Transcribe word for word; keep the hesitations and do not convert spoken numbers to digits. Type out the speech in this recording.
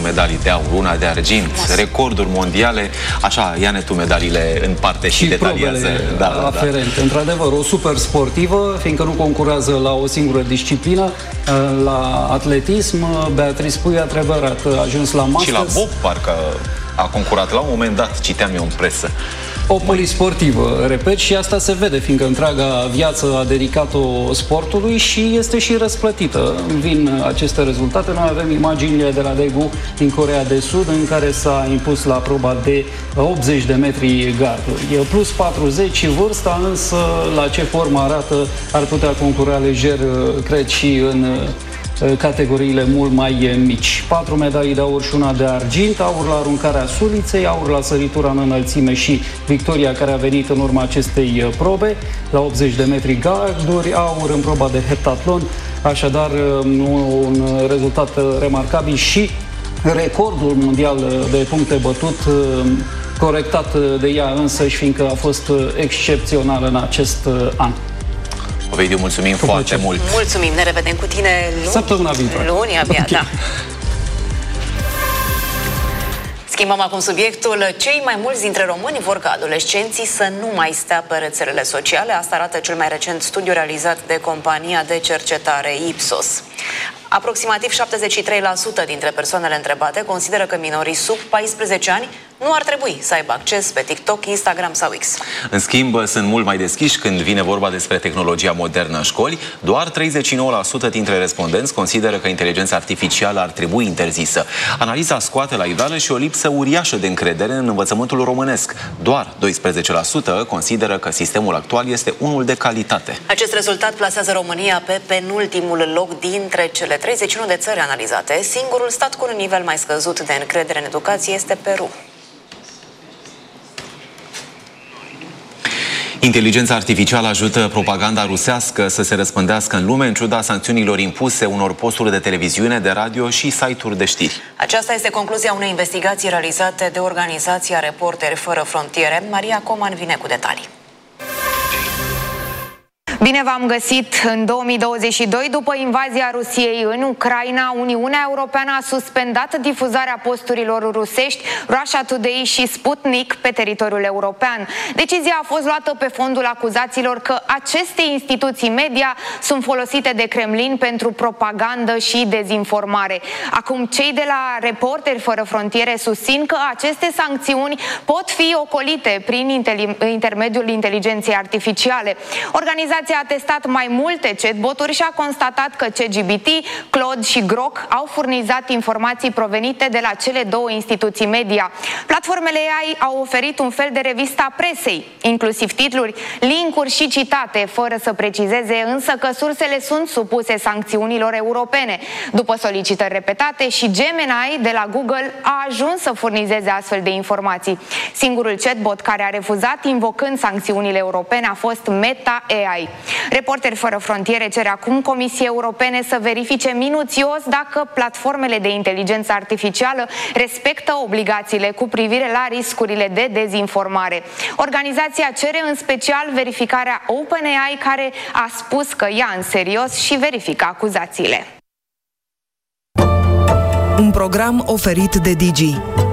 medalii de aur, una de argint, recorduri mondiale. Așa, ia-ne tu medaliile în parte și, și detaliază. Da, aferente. Da. Într-adevăr, o super sportivă, fiindcă nu concurează la o singură disciplină, la atletism. Beatrice Puia Treberat a ajuns la Masters. Și la bob, parcă a concurat la un moment dat, citeam eu în presă. O polisportivă, repet, și asta se vede, fiindcă întreaga viață a dedicat-o sportului și este și răsplătită. Vin aceste rezultate. Noi avem imaginile de la Daegu din Coreea de Sud, în care s-a impus la proba de optzeci de metri garduri. E plus patruzeci și vârsta, însă la ce formă arată, ar putea concura lejer, cred, și în categoriile mult mai mici. Patru medalii de aur și una de argint, aur la aruncarea suliței, aur la săritura în înălțime și victoria care a venit în urma acestei probe la optzeci de metri garduri, aur în proba de heptatlon, așadar un rezultat remarcabil și recordul mondial de puncte bătut, corectat de ea însăși, fiindcă a fost excepțional în acest an. Ovidiu, mulțumim Cu foarte plăcere. mult. Mulțumim, ne revedem cu tine luni. Săptămâna viitoare. Luni abia, okay. Da. Schimbăm acum subiectul. Cei mai mulți dintre români vor ca adolescenții să nu mai stea pe rețelele sociale. Asta arată cel mai recent studiu realizat de compania de cercetare Ipsos. Aproximativ șaptezeci și trei la sută dintre persoanele întrebate consideră că minorii sub paisprezece ani nu ar trebui să aibă acces pe TikTok, Instagram sau X. În schimb, sunt mult mai deschiși când vine vorba despre tehnologia modernă în școli. Doar treizeci și nouă la sută dintre respondenți consideră că inteligența artificială ar trebui interzisă. Analiza scoate la iveală și o lipsă uriașă de încredere în învățământul românesc. Doar doisprezece la sută consideră că sistemul actual este unul de calitate. Acest rezultat plasează România pe penultimul loc dintre cele treizeci și unu de țări analizate. Singurul stat cu un nivel mai scăzut de încredere în educație este Peru. Inteligența artificială ajută propaganda rusească să se răspândească în lume, în ciuda sancțiunilor impuse unor posturi de televiziune, de radio și site-uri de știri. Aceasta este concluzia unei investigații realizate de organizația Reporteri Fără Frontiere. Maria Coman vine cu detalii. Bine v-am găsit! În două mii douăzeci și doi, după invazia Rusiei în Ucraina, Uniunea Europeană a suspendat difuzarea posturilor rusești Russia Today și Sputnik pe teritoriul european. Decizia a fost luată pe fondul acuzațiilor că aceste instituții media sunt folosite de Kremlin pentru propagandă și dezinformare. Acum, cei de la Reporteri Fără Frontiere susțin că aceste sancțiuni pot fi ocolite prin intermediul inteligenței artificiale. Organizația a testat mai multe chatboturi și a constatat că ChatGPT, Claude și Grok au furnizat informații provenite de la cele două instituții media. Platformele A I au oferit un fel de revista presei, inclusiv titluri, linkuri și citate, fără să precizeze însă că sursele sunt supuse sancțiunilor europene. După solicitări repetate, și Gemini de la Google a ajuns să furnizeze astfel de informații. Singurul chatbot care a refuzat invocând sancțiunile europene a fost Meta A I. Reporteri Fără Frontiere cere acum Comisiei Europene să verifice minuțios dacă platformele de inteligență artificială respectă obligațiile cu privire la riscurile de dezinformare. Organizația cere în special verificarea OpenAI, care a spus că ia în serios și verifică acuzațiile. Un program oferit de Digi.